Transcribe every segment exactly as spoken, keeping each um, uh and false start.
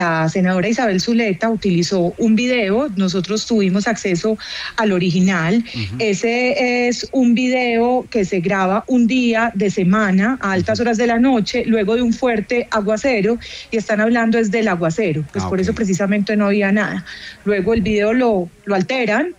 La senadora Isabel Zuleta utilizó un video, nosotros tuvimos acceso al original. Uh-huh. Ese es un video que se graba un día de semana a altas horas de la noche, luego de un fuerte aguacero, y están hablando es del aguacero, pues ah, por okay. eso precisamente no había nada. Luego el video lo, lo alteran.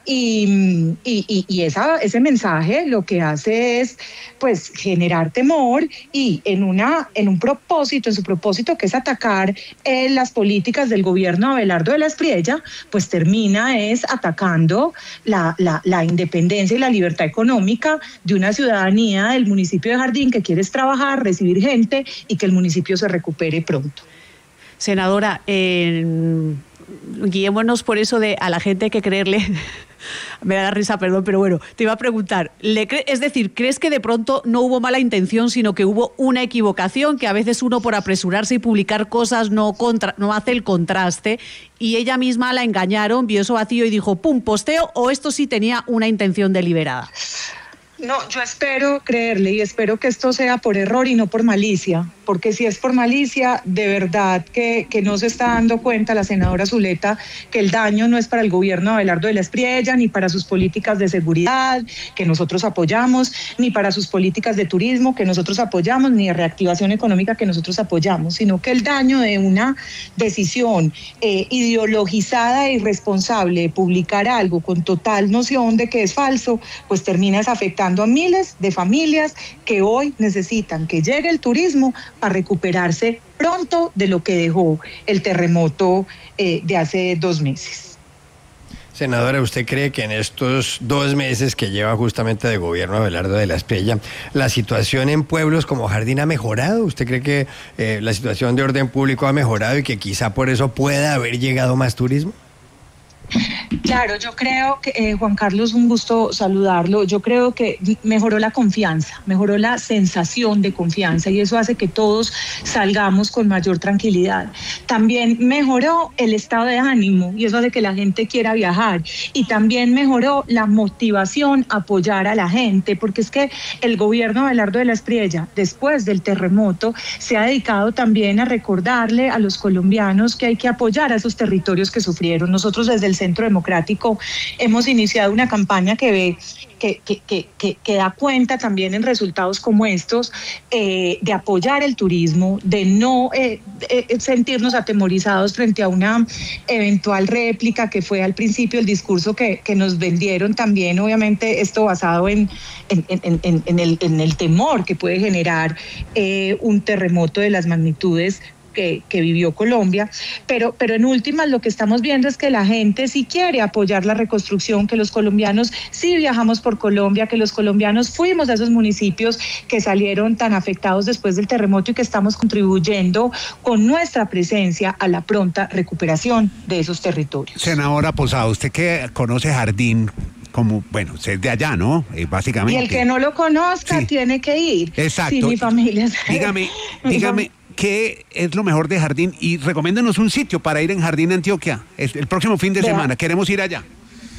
Y, y, y esa, ese mensaje lo que hace es pues generar temor y en, una, en un propósito, en su propósito que es atacar eh, las políticas del gobierno Abelardo de la Espriella, pues termina es atacando la, la, la independencia y la libertad económica de una ciudadanía del municipio de Jardín que quiere trabajar, recibir gente y que el municipio se recupere pronto. Senadora, eh, guiémonos por eso de a la gente hay que creerle. Me da risa, perdón, pero bueno, te iba a preguntar, ¿le cre- es decir, ¿crees que de pronto no hubo mala intención, sino que hubo una equivocación, que a veces uno por apresurarse y publicar cosas no, contra- no hace el contraste, y ella misma la engañaron, vio eso vacío y dijo, pum, posteo, o esto sí tenía una intención deliberada? No, yo espero creerle y espero que esto sea por error y no por malicia, porque si es por malicia, de verdad que, que no se está dando cuenta la senadora Zuleta que el daño no es para el gobierno de Abelardo de la Espriella, ni para sus políticas de seguridad, que nosotros apoyamos, ni para sus políticas de turismo, que nosotros apoyamos, ni de reactivación económica, que nosotros apoyamos, sino que el daño de una decisión eh, ideologizada e irresponsable de publicar algo con total noción de que es falso, pues termina afectando a miles de familias que hoy necesitan que llegue el turismo para recuperarse pronto de lo que dejó el terremoto eh, de hace dos meses. Senadora, ¿usted cree que en estos dos meses que lleva justamente de gobierno Abelardo de la Espriella, la situación en pueblos como Jardín ha mejorado? ¿Usted cree que eh, la situación de orden público ha mejorado y que quizá por eso pueda haber llegado más turismo? Claro, yo creo que, eh, Juan Carlos, un gusto saludarlo, yo creo que mejoró la confianza, mejoró la sensación de confianza y eso hace que todos salgamos con mayor tranquilidad. También mejoró el estado de ánimo y eso hace que la gente quiera viajar y también mejoró la motivación a apoyar a la gente, porque es que el gobierno de Abelardo de la Espriella, después del terremoto, se ha dedicado también a recordarle a los colombianos que hay que apoyar a esos territorios que sufrieron. Nosotros desde el Centro Democrático hemos iniciado una campaña que ve que, que, que, que, que da cuenta también en resultados como estos eh, de apoyar el turismo, de no eh, eh, sentirnos atemorizados frente a una eventual réplica que fue al principio el discurso que, que nos vendieron también, obviamente esto basado en, en, en, en, en, el, en el temor que puede generar eh, un terremoto de las magnitudes Que, que vivió Colombia, pero, pero en últimas lo que estamos viendo es que la gente sí quiere apoyar la reconstrucción, que los colombianos sí viajamos por Colombia, que los colombianos fuimos a esos municipios que salieron tan afectados después del terremoto y que estamos contribuyendo con nuestra presencia a la pronta recuperación de esos territorios. Senadora Posada, usted que conoce Jardín, como, bueno, es de allá, ¿no? Eh, básicamente. Y el que no lo conozca sí. tiene que ir. Exacto. Sí, mi familia. Dígame, dígame. ¿Qué es lo mejor de Jardín? Y recomiéndenos un sitio para ir en Jardín, Antioquia, el próximo fin de Vea, semana. Queremos ir allá.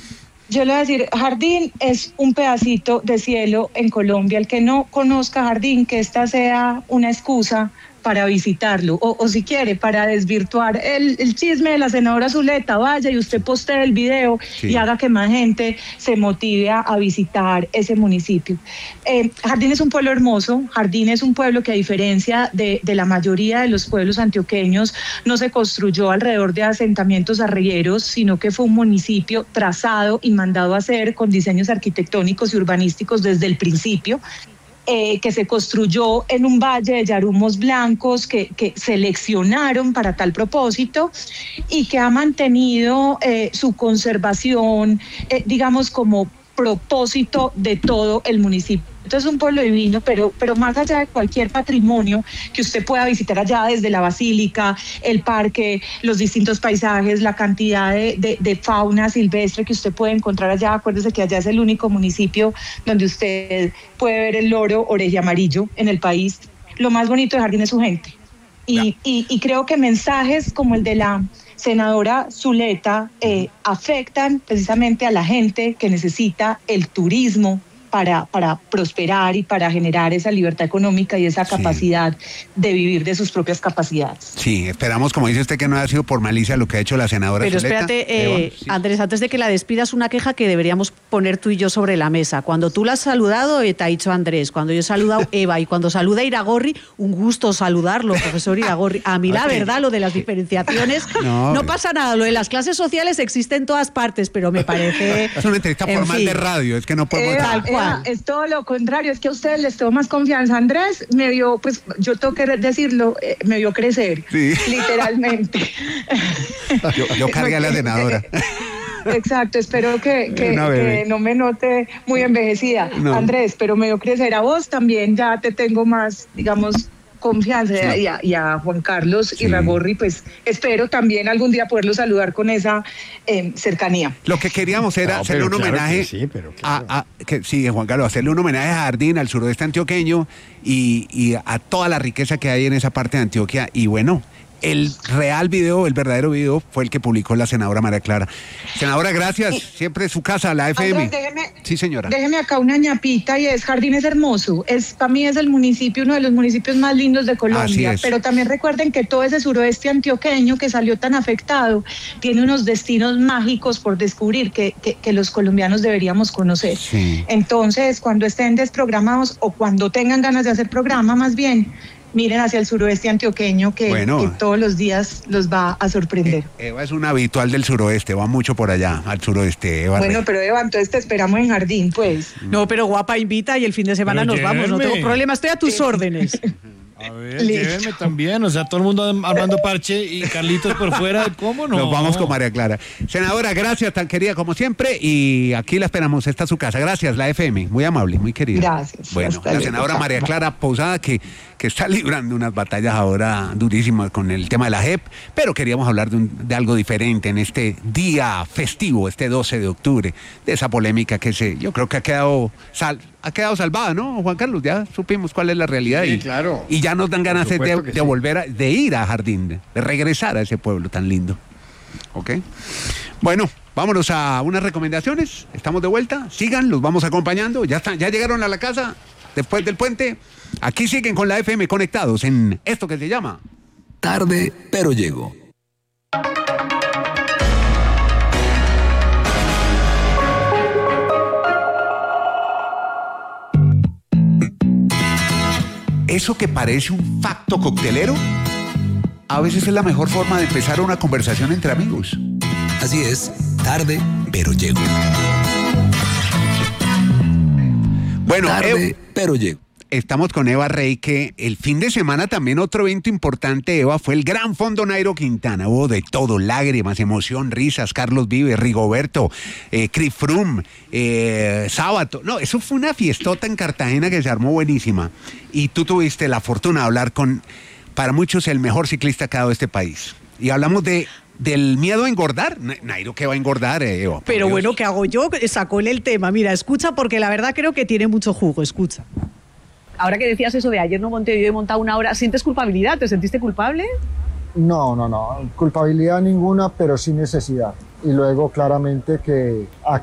Yo le voy a decir, Jardín es un pedacito de cielo en Colombia. El que no conozca Jardín, que esta sea una excusa para visitarlo, o, o si quiere, para desvirtuar el, el chisme de la senadora Zuleta, vaya y usted postee el video sí. y haga que más gente se motive a, a visitar ese municipio. Eh, Jardín es un pueblo hermoso, Jardín es un pueblo que a diferencia de, de la mayoría de los pueblos antioqueños, no se construyó alrededor de asentamientos arrieros, sino que fue un municipio trazado y mandado a hacer con diseños arquitectónicos y urbanísticos desde el principio. Eh, que se construyó en un valle de yarumos blancos que, que seleccionaron para tal propósito y que ha mantenido eh, su conservación, eh, digamos, como propósito de todo el municipio. Entonces es un pueblo divino, pero, pero más allá de cualquier patrimonio que usted pueda visitar allá, desde la basílica, el parque, los distintos paisajes, la cantidad de, de, de fauna silvestre que usted puede encontrar allá. Acuérdese que allá es el único municipio donde usted puede ver el loro oreja amarillo en el país. Lo más bonito de Jardín es su gente. Y, y, y creo que mensajes como el de la senadora Zuleta eh, afectan precisamente a la gente que necesita el turismo para, para prosperar y para generar esa libertad económica y esa capacidad sí. de vivir de sus propias capacidades. Sí, esperamos, como dice usted, que no haya sido por malicia lo que ha hecho la senadora Pero Zuleta. espérate, eh, sí. Andrés, antes de que la despidas, una queja que deberíamos poner tú y yo sobre la mesa. Cuando tú la has saludado, eh, te ha dicho Andrés. Cuando yo he saludado, Eva. Y cuando saluda Iragorri, un gusto saludarlo, profesor Iragorri. A mí, la verdad, lo de las diferenciaciones, no, no pasa nada. Lo de las clases sociales existe en todas partes, pero me parece... Es una entrevista formal fin. de radio, es que no podemos... Eva, tal cual. Eva, es todo lo contrario, es que a ustedes les tengo más confianza. Andrés me vio, pues yo tengo que decirlo, eh, me vio crecer, sí. literalmente. Yo, yo cargué a la senadora. Exacto, espero que, que, que no me note muy envejecida, no. Andrés, pero me vio crecer. A vos también ya te tengo más, digamos, confianza, sí. y, a, y a Juan Carlos sí. Iragorri, pues espero también algún día poderlo saludar con esa eh, cercanía. Lo que queríamos era no, hacerle un claro homenaje sí, pero claro. a, a que, sí, Juan Carlos, hacerle un homenaje a Jardín, al suroeste antioqueño y, y a toda la riqueza que hay en esa parte de Antioquia. Y bueno, el real video, el verdadero video, fue el que publicó la senadora María Clara. Senadora, gracias. Siempre su casa, la F M. Andrés, déjeme, sí, señora. Déjeme acá una ñapita, y es Jardín es hermoso. Es, para mí es el municipio, uno de los municipios más lindos de Colombia. Pero también recuerden que todo ese suroeste antioqueño que salió tan afectado tiene unos destinos mágicos por descubrir que, que, que los colombianos deberíamos conocer. Sí. Entonces, cuando estén desprogramados o cuando tengan ganas de hacer programa, más bien, miren hacia el suroeste antioqueño que, bueno, que todos los días los va a sorprender. Eva es una habitual del suroeste, va mucho por allá, al suroeste. Eva bueno, Rey. Pero Eva, entonces te esperamos en Jardín, pues. No, pero guapa, invita y el fin de semana pero nos llévenme. Vamos, no tengo problema, estoy a tus sí. órdenes. A ver, llévenme también, o sea, todo el mundo armando parche y Carlitos por fuera, ¿cómo no? Nos vamos con María Clara. Senadora, gracias, tan querida como siempre, y aquí la esperamos, esta es su casa. Gracias, la F M, muy amable, muy querida. Gracias. Bueno, la senadora María Clara Pousada, que, que está librando unas batallas ahora durísimas con el tema de la J E P, pero queríamos hablar de, un, de algo diferente en este día festivo, este doce de octubre, de esa polémica que se, yo creo que ha quedado sal, ha quedado salvada, ¿no, Juan Carlos? Ya supimos cuál es la realidad. Sí, y, claro. Y ya nos dan ganas de, de sí. volver, a, de ir a Jardín, de, de regresar a ese pueblo tan lindo. ¿Ok? Bueno, vámonos a unas recomendaciones. Estamos de vuelta. Sigan, los vamos acompañando. Ya están, ya llegaron a la casa después del puente. Aquí siguen con la F M conectados en esto que se llama Tarde, pero llego. Eso que parece un facto coctelero, a veces es la mejor forma de empezar una conversación entre amigos. Así es, tarde, pero llego. Bueno, tarde, Eva, pero llego. Estamos con Eva Rey, que el fin de semana también otro evento importante, Eva, fue el Gran Fondo Nairo Quintana. Hubo de todo, lágrimas, emoción, risas, Carlos Vives, Rigoberto, eh, Chris Froome, eh, Sábato. No, eso fue una fiestota en Cartagena que se armó buenísima. Y tú tuviste la fortuna de hablar con, para muchos, el mejor ciclista que ha dado este país. Y hablamos de... del miedo a engordar. Nairo, ¿qué va a engordar, Eva? Pero Dios. Bueno, ¿qué hago yo? Sacóle el tema. Mira, escucha, porque la verdad creo que tiene mucho jugo. Escucha. Ahora que decías eso de ayer no monté, yo he montado una hora, ¿sientes culpabilidad? ¿Te sentiste culpable? No, no, no. Culpabilidad ninguna, pero sí necesidad. Y luego, claramente, que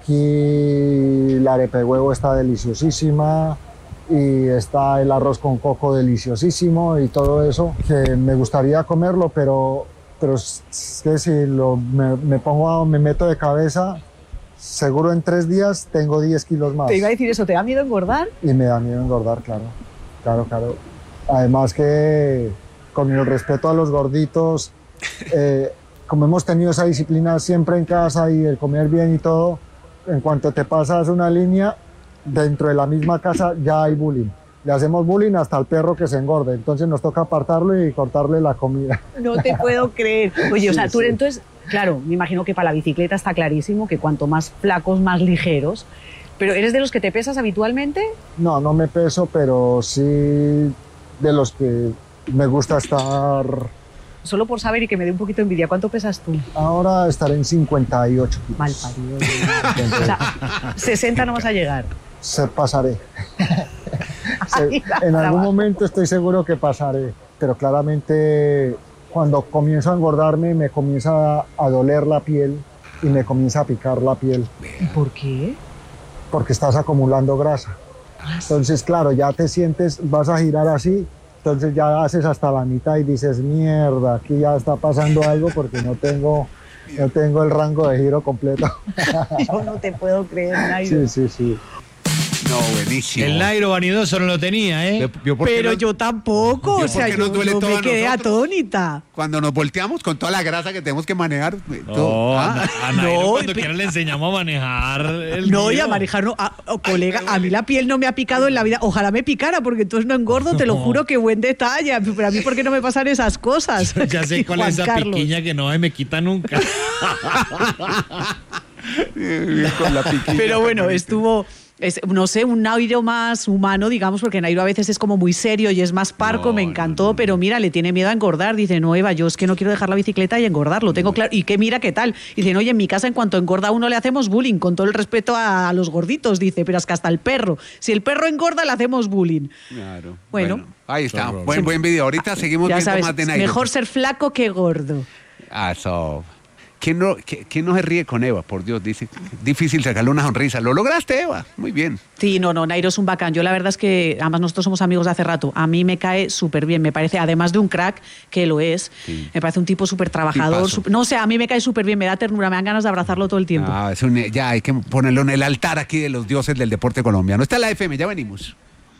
aquí la arepa de huevo está deliciosísima y está el arroz con coco deliciosísimo y todo eso, que me gustaría comerlo, pero... pero es que si lo, me, me pongo, me meto de cabeza, seguro en tres días tengo diez kilos más. Te iba a decir eso, ¿te da miedo engordar? Y me da miedo engordar, claro, claro, claro. Además que, con el respeto a los gorditos, eh, como hemos tenido esa disciplina siempre en casa y el comer bien y todo, en cuanto te pasas una línea, dentro de la misma casa ya hay bullying. Le hacemos bullying hasta al perro que se engorde, entonces nos toca apartarlo y cortarle la comida. No te puedo creer. Oye, sí, o sea, tú sí. entonces, claro, me imagino que para la bicicleta está clarísimo que cuanto más flacos, más ligeros. ¿Pero eres de los que te pesas habitualmente? No, no me peso, pero sí de los que me gusta estar... Solo por saber y que me dé un poquito de envidia, ¿cuánto pesas tú? Ahora estaré en cincuenta y ocho kilos. Mal parido. O sea, sesenta no vas a llegar. Se pasaré. Se, en algún momento estoy seguro que pasaré, pero claramente cuando comienzo a engordarme me comienza a doler la piel y me comienza a picar la piel. ¿Y por qué? porque estás acumulando grasa. Entonces, claro, ya te sientes, vas a girar así, entonces ya haces hasta la mitad y dices, mierda, aquí ya está pasando algo porque no tengo, no tengo el rango de giro completo. Yo no te puedo creer, Nairo. Sí, sí, sí. No, buenísimo. El Nairo vanidoso no lo tenía, ¿eh? ¿Vio por qué Pero nos- yo tampoco, ¿Vio o sea, por qué nos yo, duele yo todo me a quedé nosotros? atónita. Cuando nos volteamos con toda la grasa que tenemos que manejar. No, todo- a, ah. a Nairo No, cuando pe- quiera le enseñamos a manejar el No, y a Giro. manejar, no, a- oh, colega, a mí la piel no me ha picado en la vida. Ojalá me picara, porque entonces no engordo, te lo juro, que buen detalle. Pero a mí, ¿por qué no me pasan esas cosas? Ya sé cuál Juan es esa Carlos. piquiña que no se me quita nunca. Con la piquilla. Pero bueno, estuvo, es, no sé, un Nairo más humano, digamos, porque Nairo a veces es como muy serio y es más parco, No, me no, encantó, no. pero mira, le tiene miedo a engordar. Dice, no, Eva, yo es que no quiero dejar la bicicleta y engordar, lo tengo claro. Y que mira qué tal. Dicen, oye, en mi casa en cuanto engorda uno le hacemos bullying, con todo el respeto a, a los gorditos, dice, pero es que hasta el perro. Si el perro engorda, le hacemos bullying. Claro. Bueno. ahí está. Horror. Buen, buen video. Ahorita seguimos Ya viendo sabes, más de Nairo. mejor ser flaco que gordo. Ah, eso. ¿Quién no, qui- ¿Quién no se ríe con Eva? Por Dios, dice. Difícil sacarle una sonrisa. Lo lograste, Eva. Muy bien. Sí, no, no, Nairo es un bacán. Yo la verdad es que, además nosotros somos amigos de hace rato, a mí me cae súper bien. Me parece, además de un crack, que lo es, Sí. me parece un tipo súper trabajador. Tipazo. Sup- no sé, a mí me cae súper bien, me da ternura, me dan ganas de abrazarlo todo el tiempo. Ah, es un- ya hay que ponerlo en el altar aquí de los dioses del deporte colombiano. Está la F M, ya venimos.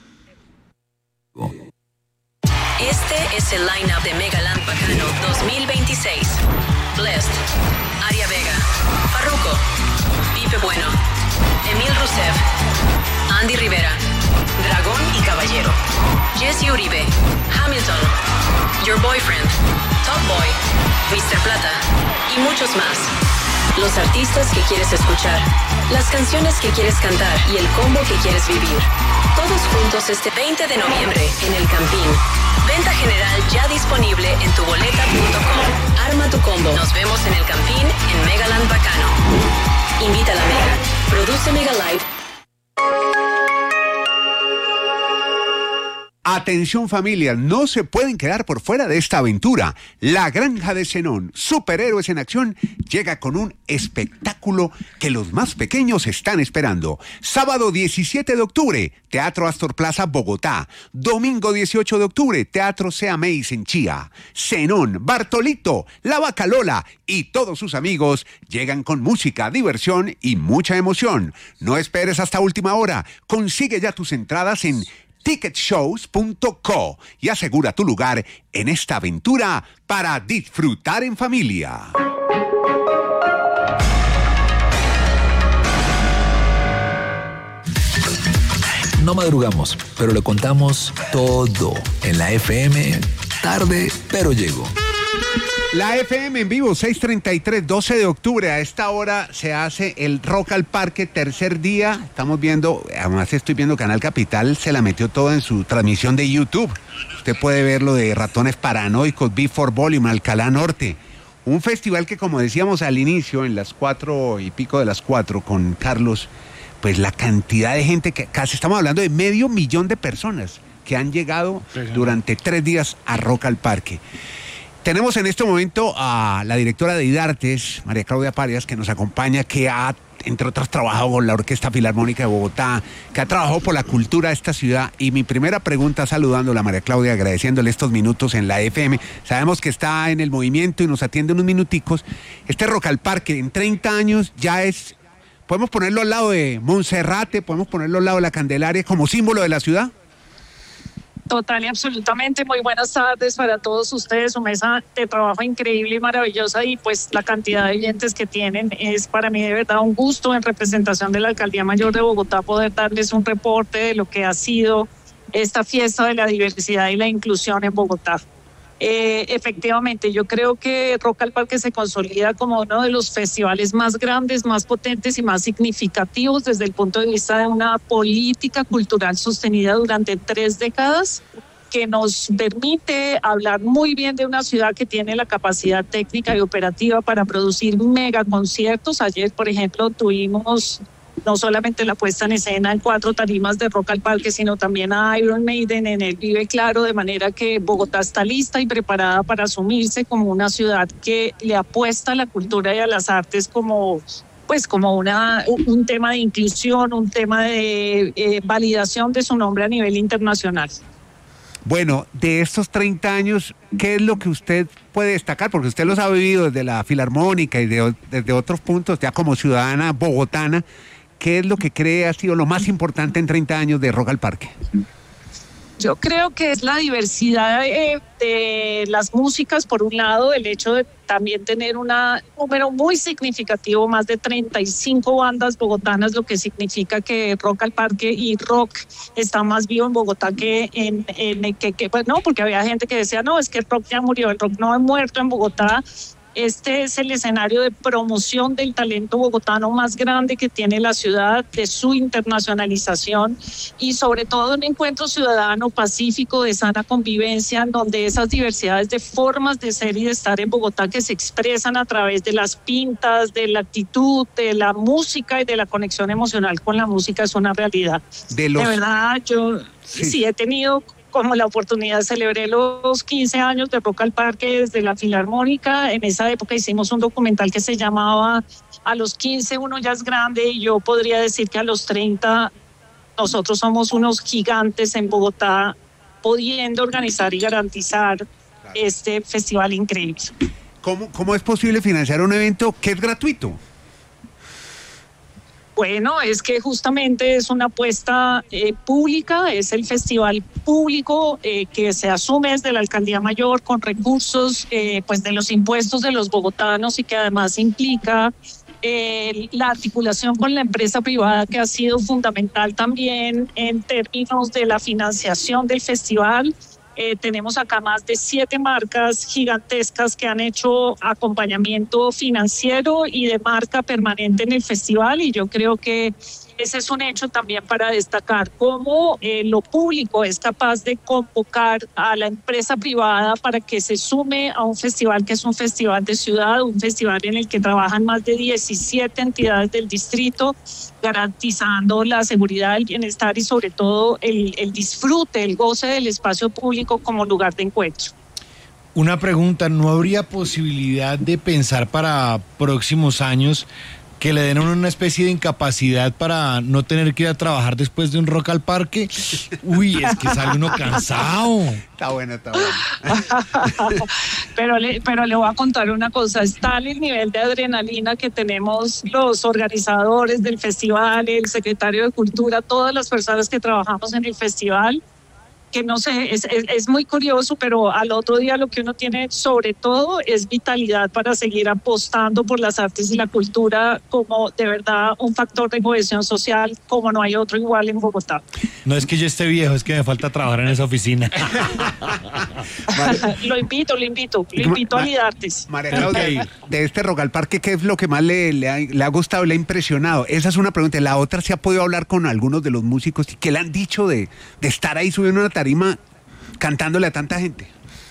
Este es el line-up de Megaland Bacano dos mil veintiséis. Blessed, Aria Vega, Farruko, Pipe Bueno, Emil Rusev, Andy Rivera, Dragón y Caballero, Jesse Uribe, Hamilton, Your Boyfriend, Top Boy, mister Plata y muchos más. Los artistas que quieres escuchar, las canciones que quieres cantar y el combo que quieres vivir. Todos juntos este veinte de noviembre en El Campín. Venta general ya disponible en tu boleta punto com. Arma tu combo. Nos vemos en El Campín en Megaland Bacano. Invita a la Mega. Produce Mega Live. Atención familia, no se pueden quedar por fuera de esta aventura. La Granja de Zenón, superhéroes en acción, llega con un espectáculo que los más pequeños están esperando. Sábado diecisiete de octubre, Teatro Astor Plaza, Bogotá. Domingo dieciocho de octubre, Teatro Seameis en Chía. Zenón, Bartolito, La Vaca Lola y todos sus amigos llegan con música, diversión y mucha emoción. No esperes hasta última hora. Consigue ya tus entradas en ticket shows punto co y asegura tu lugar en esta aventura para disfrutar en familia. No madrugamos, pero le contamos todo en la F M. Tarde, pero llego. La F M en vivo, seis treinta y tres, doce de octubre. A esta hora se hace el Rock al Parque, tercer día. Estamos viendo, además estoy viendo Canal Capital, se la metió toda en su transmisión de YouTube. Usted puede ver lo de Ratones Paranoicos, Before Volume, Alcalá Norte. Un festival que, como decíamos al inicio, en las cuatro y pico de las cuatro con Carlos, pues la cantidad de gente que casi estamos hablando de medio millón de personas que han llegado durante tres días a Rock al Parque. Tenemos en este momento a la directora de IDARTES, María Claudia Parias, que nos acompaña, que ha, entre otros, trabajado con la Orquesta Filarmónica de Bogotá, que ha trabajado por la cultura de esta ciudad. Y mi primera pregunta, saludándola, María Claudia, agradeciéndole estos minutos en la F M. Sabemos que está en el movimiento y nos atiende unos minuticos. Este Rock al Parque, en treinta años, ya es... ¿Podemos ponerlo al lado de Monserrate? ¿Podemos ponerlo al lado de la Candelaria como símbolo de la ciudad? Total y absolutamente. Muy buenas tardes para todos ustedes. Su mesa de trabajo increíble y maravillosa, y pues la cantidad de oyentes que tienen es para mí de verdad un gusto, en representación de la Alcaldía Mayor de Bogotá, poder darles un reporte de lo que ha sido esta fiesta de la diversidad y la inclusión en Bogotá. Eh, efectivamente, yo creo que Rock al Parque se consolida como uno de los festivales más grandes, más potentes y más significativos desde el punto de vista de una política cultural sostenida durante tres décadas, que nos permite hablar muy bien de una ciudad que tiene la capacidad técnica y operativa para producir mega conciertos. Ayer, por ejemplo, tuvimos no solamente la puesta en escena en cuatro tarimas de Rock al Parque, sino también a Iron Maiden en el Vive Claro, de manera que Bogotá está lista y preparada para asumirse como una ciudad que le apuesta a la cultura y a las artes como pues como una, un tema de inclusión, un tema de eh, validación de su nombre a nivel internacional. Bueno, de estos treinta años, ¿qué es lo que usted puede destacar? Porque usted los ha vivido desde la Filarmónica y de, desde otros puntos, ya como ciudadana bogotana. ¿Qué es lo que cree ha sido lo más importante en treinta años de Rock al Parque? Yo creo que es la diversidad eh, de las músicas, por un lado, el hecho de también tener un número muy significativo, más de treinta y cinco bandas bogotanas, lo que significa que Rock al Parque y rock está más vivo en Bogotá que en, en que, que pues no, porque había gente que decía, no, es que el rock ya murió, el rock no ha muerto en Bogotá. Este es el escenario de promoción del talento bogotano más grande que tiene la ciudad, de su internacionalización y sobre todo un encuentro ciudadano pacífico de sana convivencia, en donde esas diversidades de formas de ser y de estar en Bogotá que se expresan a través de las pintas, de la actitud, de la música y de la conexión emocional con la música es una realidad. De, los... de verdad, yo sí, sí he tenido... como la oportunidad, celebré los quince años de Rock al Parque desde la Filarmónica. En esa época hicimos un documental que se llamaba A los quince uno ya es grande, y yo podría decir que a los treinta nosotros somos unos gigantes en Bogotá, pudiendo organizar y garantizar claro. este festival increíble. ¿Cómo, ¿Cómo es posible financiar un evento que es gratuito? Bueno, es que justamente es una apuesta eh, pública, es el festival público eh, que se asume desde la Alcaldía Mayor con recursos eh, pues de los impuestos de los bogotanos, y que además implica eh, la articulación con la empresa privada, que ha sido fundamental también en términos de la financiación del festival. Eh, tenemos acá más de siete marcas gigantescas que han hecho acompañamiento financiero y de marca permanente en el festival, y yo creo que ese es un hecho también para destacar cómo eh, lo público es capaz de convocar a la empresa privada para que se sume a un festival que es un festival de ciudad, un festival en el que trabajan más de diecisiete entidades del distrito, garantizando la seguridad, el bienestar y sobre todo el, el disfrute, el goce del espacio público como lugar de encuentro. Una pregunta, ¿no habría posibilidad de pensar para próximos años que le den una especie de incapacidad para no tener que ir a trabajar después de un Rock al Parque? Uy, es que sale uno cansado. Está bueno, está bueno. pero, le, pero le voy a contar una cosa, es tal el nivel de adrenalina que tenemos los organizadores del festival, el secretario de Cultura, todas las personas que trabajamos en el festival, que no sé, es, es, es muy curioso, pero al otro día lo que uno tiene sobre todo es vitalidad para seguir apostando por las artes y la cultura como de verdad un factor de cohesión social como no hay otro igual en Bogotá. No es que yo esté viejo, es que me falta trabajar en esa oficina. lo invito, lo invito, lo invito a Lidartes. María Claudia, de este Rock al Parque, ¿qué es lo que más le, le, ha, le ha gustado, le ha impresionado? Esa es una pregunta. La otra, ¿se ha podido hablar con algunos de los músicos y qué le han dicho de, de estar ahí subiendo una tarima cantándole a tanta gente?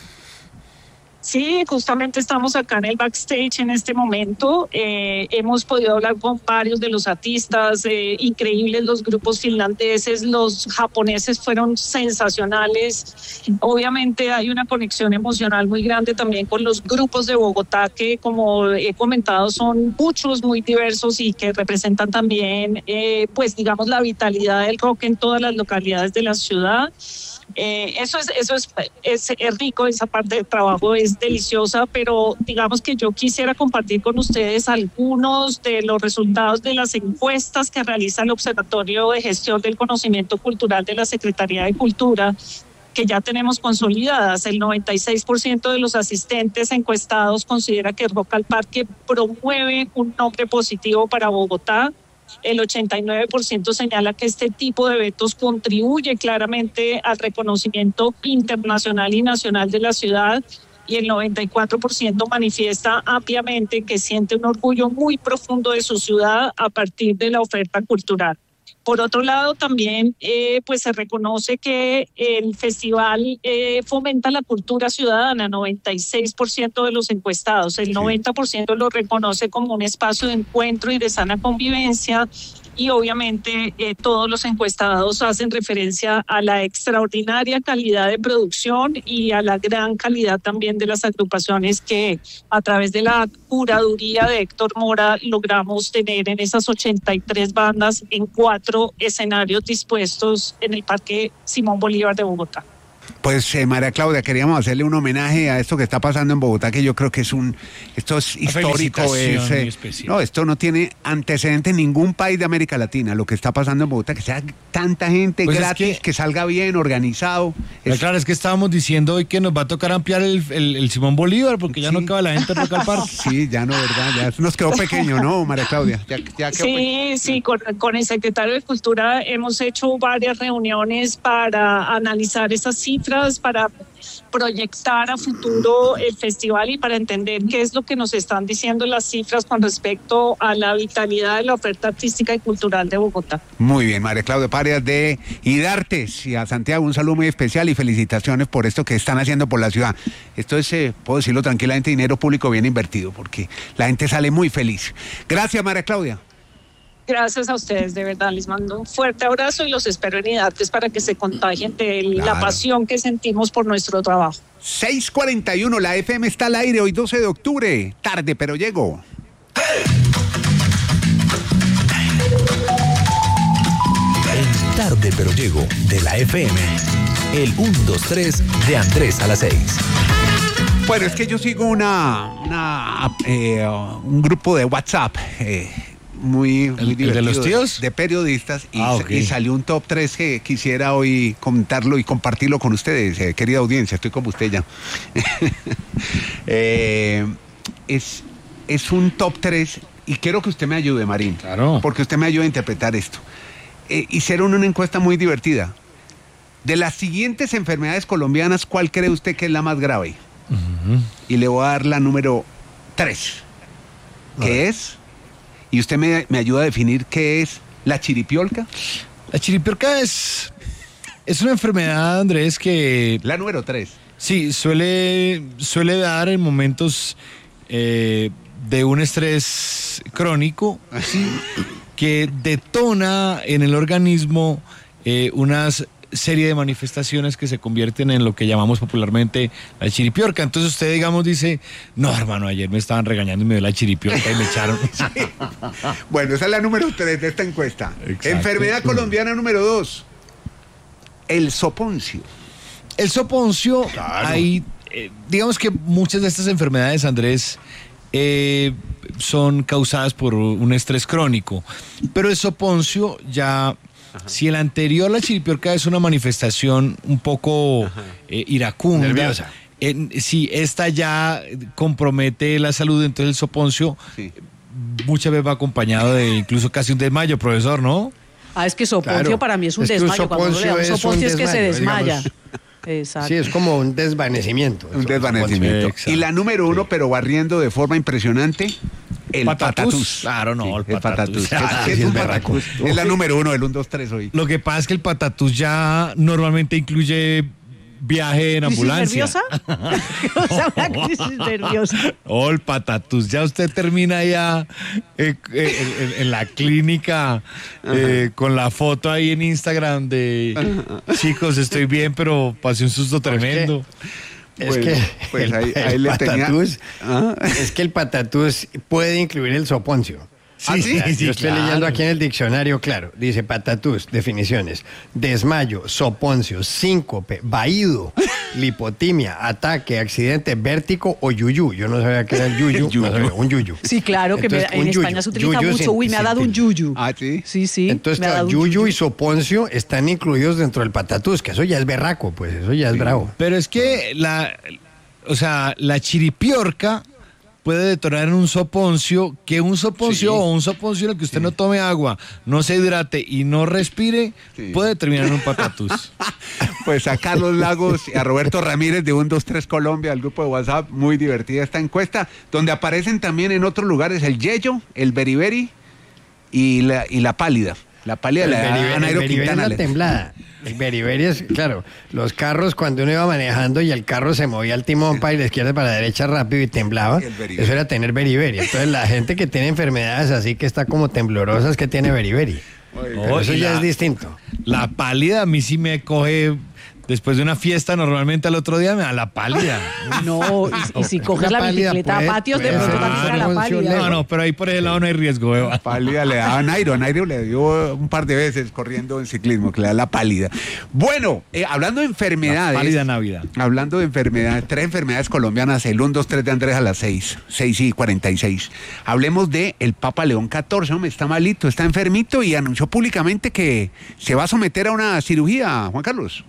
Sí, justamente estamos acá en el backstage en este momento. Eh, hemos podido hablar con varios de los artistas, eh, increíbles los grupos finlandeses, los japoneses fueron sensacionales. Obviamente hay una conexión emocional muy grande también con los grupos de Bogotá, que como he comentado son muchos, muy diversos y que representan también, eh, pues digamos, la vitalidad del rock en todas las localidades de la ciudad. Eh, eso es eso es, es, es rico, esa parte del trabajo es deliciosa, pero digamos que yo quisiera compartir con ustedes algunos de los resultados de las encuestas que realiza el Observatorio de Gestión del Conocimiento Cultural de la Secretaría de Cultura, que ya tenemos consolidadas. El noventa y seis por ciento de los asistentes encuestados considera que Rock al Parque promueve un nombre positivo para Bogotá. El ochenta y nueve por ciento señala que este tipo de eventos contribuye claramente al reconocimiento internacional y nacional de la ciudad, y el noventa y cuatro por ciento manifiesta ampliamente que siente un orgullo muy profundo de su ciudad a partir de la oferta cultural. Por otro lado, también eh, pues se reconoce que el festival eh, fomenta la cultura ciudadana, noventa y seis por ciento de los encuestados, el noventa por ciento lo reconoce como un espacio de encuentro y de sana convivencia, y obviamente eh, todos los encuestados hacen referencia a la extraordinaria calidad de producción y a la gran calidad también de las agrupaciones que a través de la curaduría de Héctor Mora logramos tener en esas ochenta y tres bandas en cuatro escenarios dispuestos en el Parque Simón Bolívar de Bogotá. Pues eh, María Claudia, queríamos hacerle un homenaje a esto que está pasando en Bogotá, que yo creo que es un, esto es histórico, es, eh, no, esto no tiene antecedente en ningún país de América Latina, lo que está pasando en Bogotá, que sea tanta gente pues gratis, es que, que salga bien, organizado. Es, claro, es que estábamos diciendo hoy que nos va a tocar ampliar el, el, el Simón Bolívar, porque ya sí. no cabe la gente en Rock al Parque. Sí, ya no, ¿verdad? Ya nos quedó pequeño, ¿no, María Claudia? Ya, ya quedó sí, pequeño. sí, con, con el secretario de Cultura hemos hecho varias reuniones para analizar esas cifras, para proyectar a futuro el festival y para entender qué es lo que nos están diciendo las cifras con respecto a la vitalidad de la oferta artística y cultural de Bogotá. Muy bien, María Claudia Parias de Idartes, y a Santiago un saludo muy especial y felicitaciones por esto que están haciendo por la ciudad. Esto es, eh, puedo decirlo tranquilamente, dinero público bien invertido, porque la gente sale muy feliz. Gracias, María Claudia. Gracias a ustedes, de verdad, les mando un fuerte abrazo y los espero en Idartes para que se contagien de claro. la pasión que sentimos por nuestro trabajo. seis cuarenta y uno, la F M está al aire hoy doce de octubre, tarde pero llego. El tarde pero llego de la F M, el uno dos tres de Andrés a las seis. Bueno, es que yo sigo una, una eh, un grupo de WhatsApp, eh, muy, muy ¿El, divertido. ¿El de los tíos? De periodistas, y, ah, okay. y salió un top tres que quisiera hoy comentarlo y compartirlo con ustedes, eh, querida audiencia, estoy como usted ya. eh, es, es un top tres y quiero que usted me ayude, Marín, claro. porque usted me ayuda a interpretar esto. Eh, hicieron una encuesta muy divertida. De las siguientes enfermedades colombianas, ¿cuál cree usted que es la más grave? Uh-huh. Y le voy a dar la número tres, que es... Y usted me, me ayuda a definir qué es la chiripiorca. La chiripiorca es, es una enfermedad, Andrés, que... La número tres. Sí, suele, suele dar en momentos eh, de un estrés crónico, ¿sí? que detona en el organismo eh, unas serie de manifestaciones que se convierten en lo que llamamos popularmente la chiripiorca. Entonces usted, digamos, dice, no, hermano, ayer me estaban regañando y me dio la chiripiorca y me echaron. Sí. Bueno, esa es la número tres de esta encuesta. Exacto. Enfermedad colombiana número dos, el soponcio. El soponcio, claro. hay, eh, digamos que muchas de estas enfermedades, Andrés, eh, son causadas por un estrés crónico, pero el soponcio ya... Ajá. Si el anterior, la chiripiorca, es una manifestación un poco eh, iracunda, nerviosa. Eh, si esta ya compromete la salud, entonces el soponcio sí. muchas veces va acompañado de incluso casi un desmayo, profesor, ¿no? Ah, es que soponcio claro. para mí es un es desmayo. Un cuando le damos soponcio es, es que se desmaya. Digamos. Exacto. Sí, es como un desvanecimiento. Un desvanecimiento. Exacto. Y la número uno, sí. pero barriendo de forma impresionante, el patatús. patatús. Claro, no, sí, el patatús. El patatús. Ah, es, sí, es, un patatús. Es la número uno del uno, dos, tres hoy. Lo que pasa es que el patatús ya normalmente incluye viaje en ambulancia. ¿Crisis nerviosa? O sea, una crisis nerviosa. Oh, el patatús. Ya usted termina ya eh, eh, en, en la clínica eh, con la foto ahí en Instagram de Ajá. chicos, estoy bien, pero pasé un susto tremendo. Es bueno, que pues el, ahí, ahí el le patatús, tenía... es que el patatús puede incluir el soponcio. Sí, ¿Ah, sí? sí, Yo estoy claro. leyendo aquí en el diccionario, claro. Dice patatús, definiciones: desmayo, soponcio, síncope, vaído, lipotimia, ataque, accidente, vértigo o yuyu. Yo no sabía que era el yuyu, yuyu. No sabía, un yuyu. Sí, claro, que Entonces, me, en España yuyu, se utiliza yuyu mucho. Uy, me ha dado un yuyu. Ah, sí. Sí, sí. Entonces, claro, yuyu, yuyu y soponcio están incluidos dentro del patatús, que eso ya es berraco, pues, eso ya es sí. bravo. Pero es que la, o sea, la chiripiorca puede detonar en un soponcio, que un soponcio sí. o un soponcio en el que usted sí. no tome agua, no se hidrate y no respire, sí. puede terminar en un patatús. Pues a Carlos Lagos y a Roberto Ramírez de uno dos tres Colombia, al grupo de WhatsApp, muy divertida esta encuesta, donde aparecen también en otros lugares el yeyo, el beriberi y la, y la pálida. La pálida de la Anairo Quintana. La temblada. El beriberi es, claro, los carros cuando uno iba manejando y el carro se movía al timón para ir de izquierda para la derecha rápido y temblaba, eso era tener beriberi. Entonces la gente que tiene enfermedades así que está como temblorosa es que tiene beriberi. Pero eso ya la, es distinto. La pálida a mí sí me coge... Después de una fiesta, normalmente al otro día me da la pálida. No, y, y si coges la, la bicicleta puede, a patios, puede, de pronto también da la pálida. No, no, pero ahí por ese lado no hay riesgo, Eva. Pálida le daba a Nairo. A Nairo le dio un par de veces corriendo en ciclismo, que le da la pálida. Bueno, eh, hablando de enfermedades. La pálida Navidad. Hablando de enfermedades, tres enfermedades colombianas, el uno, dos, tres de Andrés a las seis, seis y cuarenta y seis. Hablemos de el Papa León catorce, hombre, está malito, está enfermito y anunció públicamente que se va a someter a una cirugía, Juan Carlos.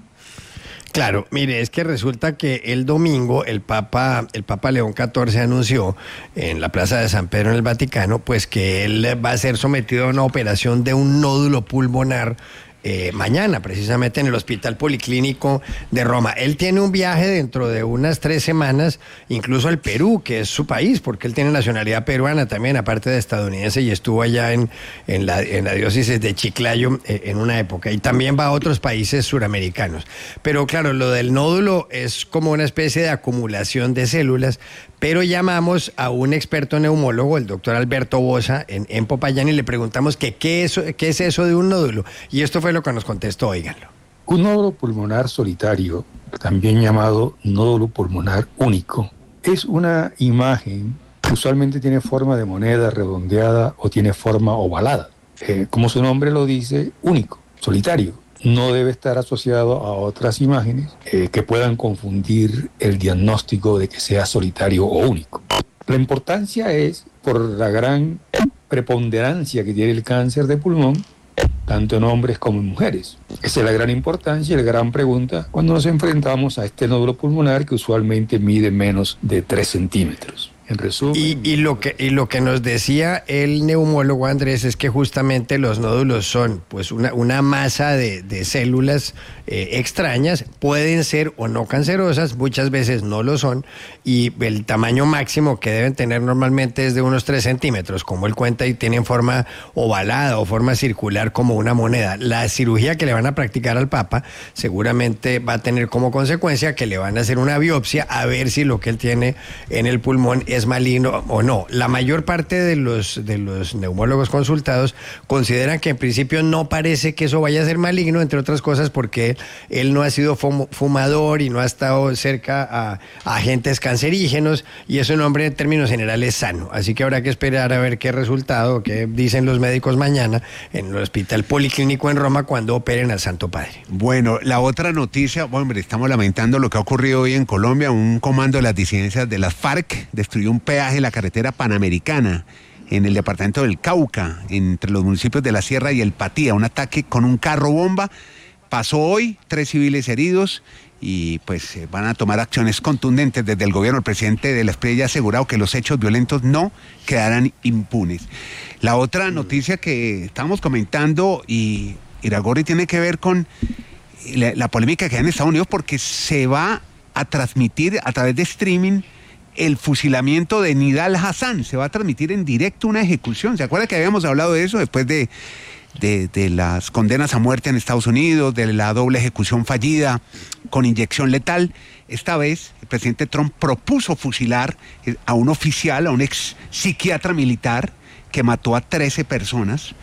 Claro, mire, es que resulta que el domingo el Papa, el Papa León catorce anunció en la Plaza de San Pedro en el Vaticano, pues que él va a ser sometido a una operación de un nódulo pulmonar eh, mañana, precisamente en el Hospital Policlínico de Roma. Él tiene un viaje dentro de unas tres semanas, incluso al Perú, que es su país, porque él tiene nacionalidad peruana también, aparte de estadounidense, y estuvo allá en, en, la, en la diócesis de Chiclayo eh, en una época. Y también va a otros países suramericanos. Pero claro, lo del nódulo es como una especie de acumulación de células, pero llamamos a un experto neumólogo, el doctor Alberto Bosa, en, en Popayán, y le preguntamos que qué es, qué es eso de un nódulo. Y esto fue lo que nos contestó, óiganlo. Un nódulo pulmonar solitario, también llamado nódulo pulmonar único, es una imagen que usualmente tiene forma de moneda redondeada o tiene forma ovalada. Eh, como su nombre lo dice, único, solitario. No debe estar asociado a otras imágenes eh, que puedan confundir el diagnóstico de que sea solitario o único. La importancia es por la gran preponderancia que tiene el cáncer de pulmón, tanto en hombres como en mujeres. Esa es la gran importancia y la gran pregunta cuando nos enfrentamos a este nódulo pulmonar que usualmente mide menos de tres centímetros. En resumen. Y, y, lo que, y lo que nos decía el neumólogo Andrés es que justamente los nódulos son pues una, una masa de, de células eh, extrañas, pueden ser o no cancerosas, muchas veces no lo son, y el tamaño máximo que deben tener normalmente es de unos tres centímetros, como él cuenta, y tienen forma ovalada o forma circular como una moneda. La cirugía que le van a practicar al Papa seguramente va a tener como consecuencia que le van a hacer una biopsia a ver si lo que él tiene en el pulmón es maligno o no. La mayor parte de los, de los neumólogos consultados consideran que en principio no parece que eso vaya a ser maligno, entre otras cosas porque él no ha sido fumador y no ha estado cerca a, a agentes cancerígenos, y es un hombre en términos generales sano. Así que habrá que esperar a ver qué resultado, qué dicen los médicos mañana en el Hospital Policlínico en Roma cuando operen al Santo Padre. Bueno, la otra noticia, bueno, hombre, estamos lamentando lo que ha ocurrido hoy en Colombia. Un comando de las disidencias de las FARC destruyó un peaje en la carretera Panamericana en el departamento del Cauca, entre los municipios de La Sierra y El Patía. Un ataque con un carro bomba pasó hoy, tres civiles heridos, y pues eh, van a tomar acciones contundentes desde el gobierno. El presidente de la S P R I ha asegurado que los hechos violentos no quedarán impunes. La otra noticia que estamos comentando, y Iragorri, tiene que ver con la, la polémica que hay en Estados Unidos, porque se va a transmitir a través de streaming el fusilamiento de Nidal Hassan. Se va a transmitir en directo una ejecución. ¿Se acuerda que habíamos hablado de eso después de, de, de las condenas a muerte en Estados Unidos, de la doble ejecución fallida con inyección letal? Esta vez el presidente Trump propuso fusilar a un oficial, a un ex psiquiatra militar que mató a trece personas,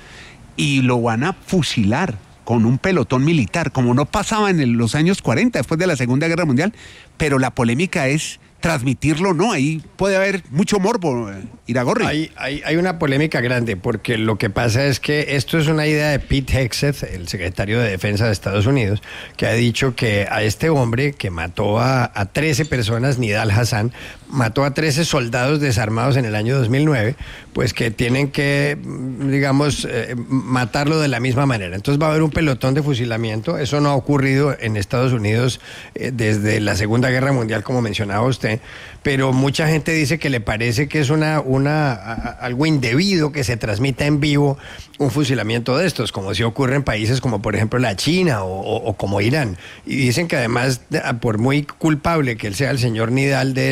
y lo van a fusilar con un pelotón militar, como no pasaba en el, los años cuarenta, después de la Segunda Guerra Mundial. Pero la polémica es transmitirlo, no, ahí puede haber mucho morbo, Iragorri. Hay, hay, hay una polémica grande, porque lo que pasa es que esto es una idea de Pete Hegseth, el secretario de Defensa de Estados Unidos, que ha dicho que a este hombre que mató a, a trece personas, Nidal Hassan, mató a trece soldados desarmados en el año dos mil nueve, pues que tienen que, digamos, eh, matarlo de la misma manera. Entonces va a haber un pelotón de fusilamiento. Eso no ha ocurrido en Estados Unidos eh, desde la Segunda Guerra Mundial, como mencionaba usted, pero mucha gente dice que le parece que es una, una a, algo indebido que se transmita en vivo un fusilamiento de estos, como si ocurre en países como por ejemplo la China o, o, o como Irán. Y dicen que además, por muy culpable que él sea el señor Nidal de este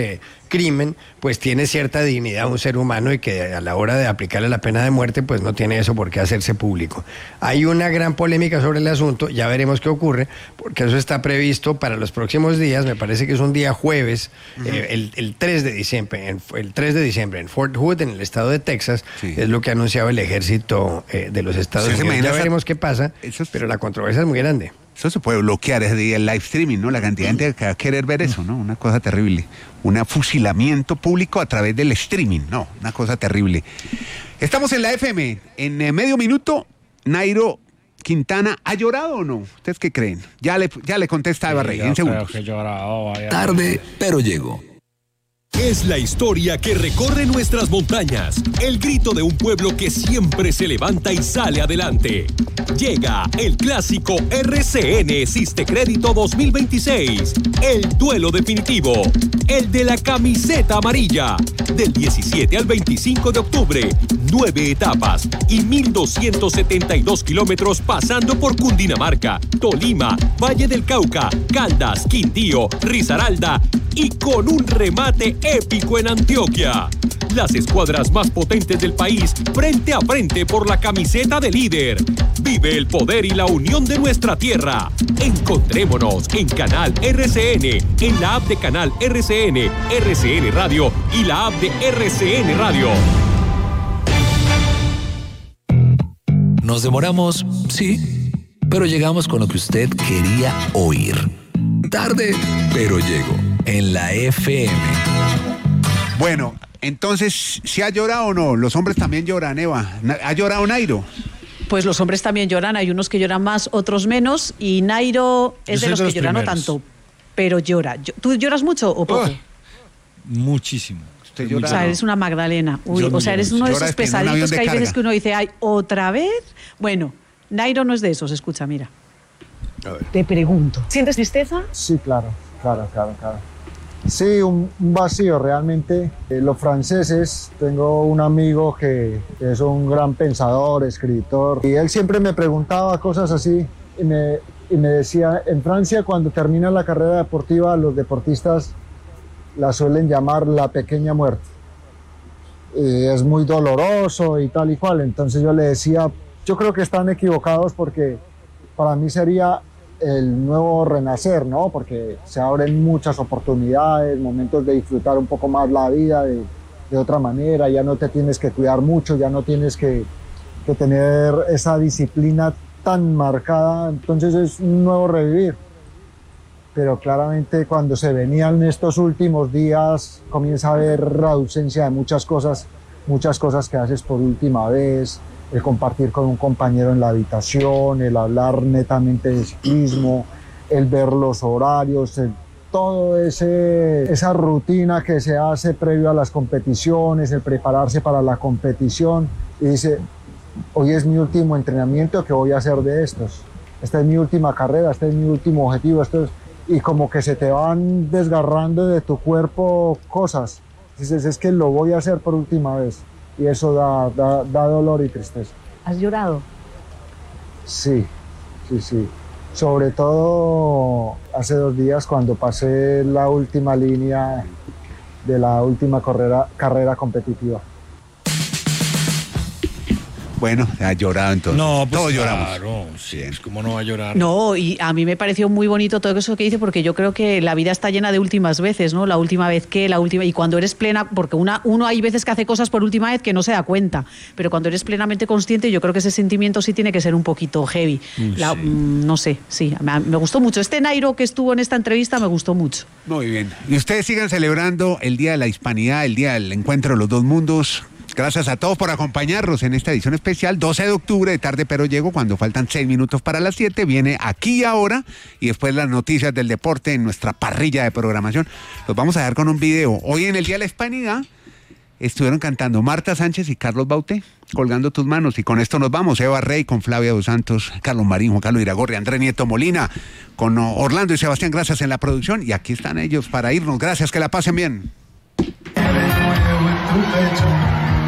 de crimen, pues tiene cierta dignidad un ser humano y que a la hora de aplicarle la pena de muerte, pues no tiene eso por qué hacerse público. Hay una gran polémica sobre el asunto, ya veremos qué ocurre, porque eso está previsto para los próximos días, me parece que es un día jueves, uh-huh. eh, el, el tres de diciembre, en, el tres de diciembre en Fort Hood, en el estado de Texas, sí. es lo que ha anunciado el ejército eh, de los Estados sí, Unidos. Ya veremos qué pasa, es... pero la controversia es muy grande. Eso se puede bloquear, es el live streaming, ¿no? La cantidad de gente que va a querer ver eso, ¿no? Una cosa terrible. Un fusilamiento público a través del streaming, ¿no? Una cosa terrible. Estamos en la F M. En eh, medio minuto, Nairo Quintana, ¿ha llorado o no? ¿Ustedes qué creen? Ya le, ya le contesta a Eva Rey, en segundos. Que llorado, tarde, pero llego. Es la historia que recorre nuestras montañas, el grito de un pueblo que siempre se levanta y sale adelante. Llega el clásico R C N Siste Crédito dos mil veintiséis, el duelo definitivo, el de la camiseta amarilla, del diecisiete al veinticinco de octubre, nueve etapas y mil doscientos setenta y dos kilómetros pasando por Cundinamarca, Tolima, Valle del Cauca, Caldas, Quindío, Risaralda y con un remate épico en Antioquia. Las escuadras más potentes del país frente a frente por la camiseta de líder. Vive el poder y la unión de nuestra tierra. Encontrémonos en Canal R C N, en la app de Canal R C N, R C N Radio y la app de R C N Radio. Nos demoramos, sí, pero llegamos con lo que usted quería oír. Tarde, pero llego en la F M. Bueno, entonces, ¿se ha llorado o no? Los hombres también lloran, Eva. ¿Ha llorado Nairo? Pues los hombres también lloran, hay unos que lloran más, otros menos, y Nairo es de los, de los que lloran no tanto, pero llora. ¿Tú lloras mucho o poco? Oh, muchísimo. Usted llora, o sea, eres una Magdalena. Uy, o sea, eres uno de esos pesaditos que hay veces que uno dice, ay, ¿otra vez? Bueno, Nairo no es de esos, escucha, mira. A ver. Te pregunto, ¿sientes tristeza? Sí, claro, claro, claro, claro. Sí, un, un vacío realmente. Eh, los franceses, tengo un amigo que, que es un gran pensador, escritor, y él siempre me preguntaba cosas así y me, y me decía, en Francia cuando termina la carrera deportiva los deportistas la suelen llamar la pequeña muerte. Y es muy doloroso y tal y cual. Entonces yo le decía, yo creo que están equivocados porque para mí sería el nuevo renacer, ¿no? Porque se abren muchas oportunidades, momentos de disfrutar un poco más la vida de, de otra manera, ya no te tienes que cuidar mucho, ya no tienes que, que tener esa disciplina tan marcada, entonces es un nuevo revivir. Pero claramente cuando se venían estos últimos días comienza a haber la ausencia de muchas cosas, muchas cosas que haces por última vez, el compartir con un compañero en la habitación, el hablar netamente de ciclismo, el ver los horarios, el, todo ese esa rutina que se hace previo a las competiciones, el prepararse para la competición, y dice, hoy es mi último entrenamiento, ¿qué voy a hacer de estos? Esta es mi última carrera, este es mi último objetivo, esto es... y como que se te van desgarrando de tu cuerpo cosas. Dices, es que lo voy a hacer por última vez. Y eso da, da, da dolor y tristeza. ¿Has llorado? Sí, sí, sí. Sobre todo hace dos días cuando pasé la última línea de la última carrera, carrera competitiva. Bueno, ha llorado entonces. No, pues todos claro, lloramos. sí, es como no va a llorar. No, y a mí me pareció muy bonito todo eso que dice, porque yo creo que la vida está llena de últimas veces, ¿no? La última vez que, la última, y cuando eres plena, porque una, uno hay veces que hace cosas por última vez que no se da cuenta, pero cuando eres plenamente consciente, yo creo que ese sentimiento sí tiene que ser un poquito heavy. La, sí. mm, no sé, sí, me, me gustó mucho. Este Nairo que estuvo en esta entrevista me gustó mucho. Muy bien. Y ustedes sigan celebrando el Día de la Hispanidad, el Día del Encuentro de los Dos Mundos. Gracias a todos por acompañarnos en esta edición especial, doce de octubre, de tarde pero llego, cuando faltan seis minutos para las siete, viene Aquí y Ahora, y después las noticias del deporte en nuestra parrilla de programación. Los vamos a dejar con un video. Hoy en el Día de la Hispanidad estuvieron cantando Marta Sánchez y Carlos Bauté, Colgando tus manos, y con esto nos vamos. Eva Rey con Flavia Dos Santos, Carlos Marín, Juan Carlos Iragorri, Andrés Nieto Molina, con Orlando y Sebastián, gracias en la producción, y aquí están ellos para irnos. Gracias, que la pasen bien.